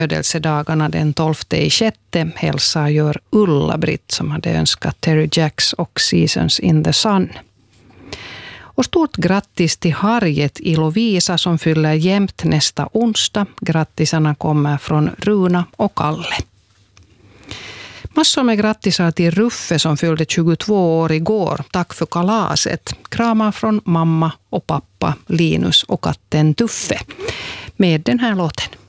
födelsedagarna den 12/6 hälsar gör Ulla-Britt som hade önskat Terry Jacks och Seasons in the Sun. Och stort grattis till Harriet i Lovisa som fyller jämt nästa onsdag. Grattisarna kommer från Runa och Kalle. Massor med grattisar till Ruffe som fyllde 22 år igår. Tack för kalaset. Kramar från mamma och pappa Linus och katten Tuffe. Med den här låten.